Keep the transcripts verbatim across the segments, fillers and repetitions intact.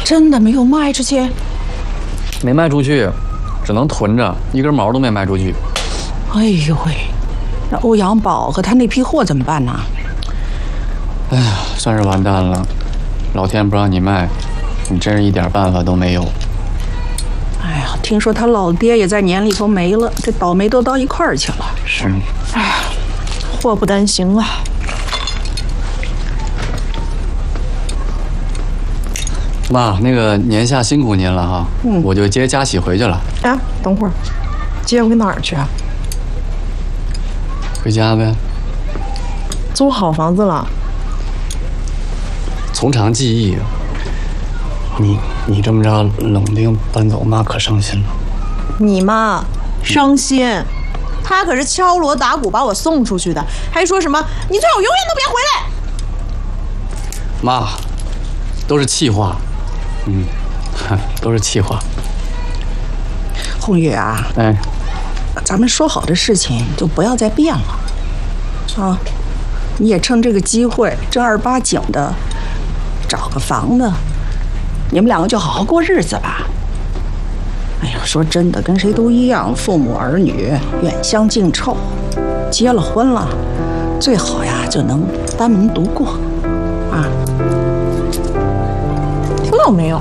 真的没有卖出去？ 没卖出去，只能囤着，一根毛都没卖出去。 哎呦喂，那欧阳宝和他那批货怎么办呢？ 哎呀，算是完蛋了。老天不让你卖，你真是一点办法都没有。 哎呀，听说他老爹也在年里头没了，这倒霉都到一块儿去了。 是。 哎呀，祸不单行啊。 妈，那个年下辛苦您了哈，嗯，我就接佳喜回去了。 哎，等会儿，接回哪儿去啊？ 回家呗。 租好房子了？ 从长计议。你你这么着冷不丁搬走，妈可伤心了。 你妈伤心，她可是敲锣打鼓把我送出去的，还说什么你最好永远都别回来。 妈，都是气话。 嗯，都是气话。 红玉啊， 哎， 咱们说好的事情就不要再变了啊！你也趁这个机会正儿八经的找个房子，你们两个就好好过日子吧。哎呀，说真的，跟谁都一样，父母儿女远香近臭，结了婚了，最好呀就能单门独过啊。 听到没有？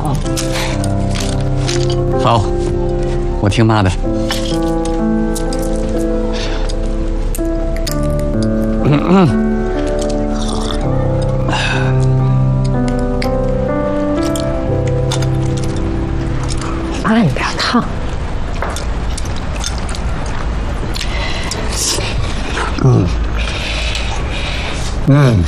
好，我听妈的。嗯嗯。 慢点烫。 嗯。嗯。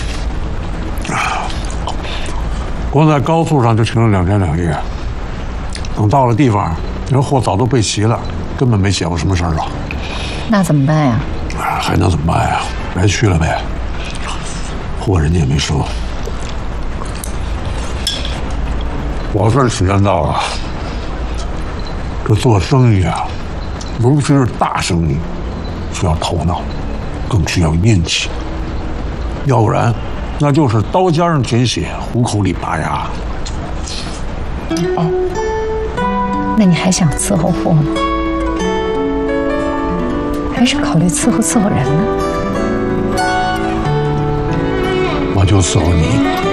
光在高速上就停了两天两夜，等到了地方，人货早都备齐了，根本没写过什么事儿了。 那怎么办呀？ 还能怎么办呀？白去了呗。货人家也没收。我算体验到了，这做生意啊，尤其是大生意，需要头脑，更需要运气，要不然。 那就是刀尖上舔血，虎口里拔牙。 哦，那你还想伺候货吗？还是考虑伺候伺候人呢？ 我就伺候你。